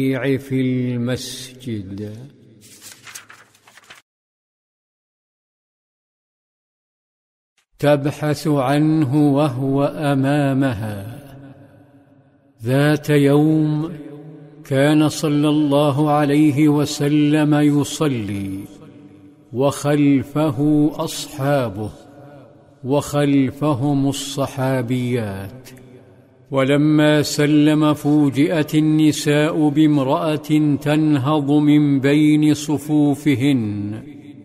في المسجد. تبحث عنه وهو أمامها. ذات يوم كان صلى الله عليه وسلم يصلي وخلفه أصحابه وخلفهم الصحابيات، ولما سلم فوجئت النساء بامرأة تنهض من بين صفوفهن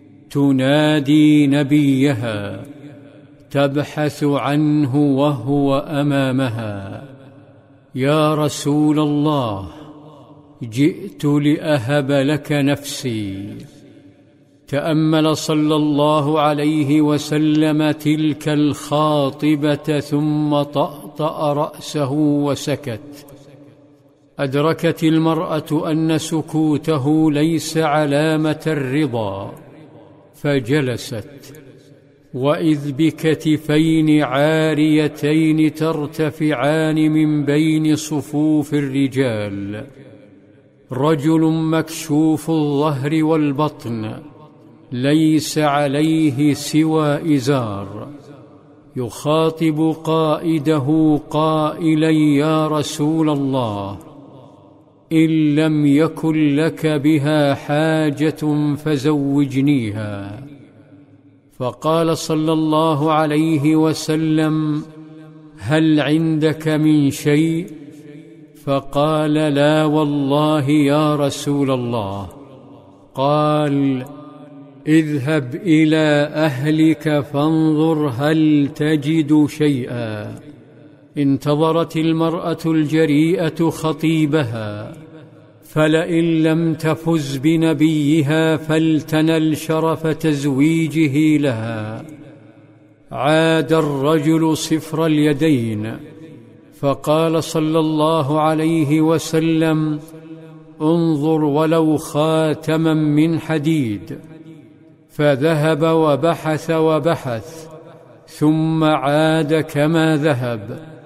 تنادي نبيها، تبحث عنه وهو أمامها: يا رسول الله، جئت لأهب لك نفسي. تأمل صلى الله عليه وسلم تلك الخاطبة ثم طأطأ رأسه وسكت. أدركت المرأة أن سكوته ليس علامة الرضا، فجلست، وإذ بكتفين عاريتين ترتفعان من بين صفوف الرجال، رجل مكشوف الظهر والبطن ليس عليه سوى إزار، يخاطب قائده قائلا: يا رسول الله، إن لم يكن لك بها حاجة فزوجنيها. فقال صلى الله عليه وسلم: هل عندك من شيء؟ فقال: لا والله يا رسول الله. قال: اذهب إلى أهلك فانظر هل تجد شيئا. انتظرت المرأة الجريئة خطيبها، فلئن لم تفز بنبيها فلتنل شرف تزويجه لها. عاد الرجل صفر اليدين، فقال صلى الله عليه وسلم: انظر ولو خاتما من حديد. فذهب وبحث وبحث، ثم عاد كما ذهب،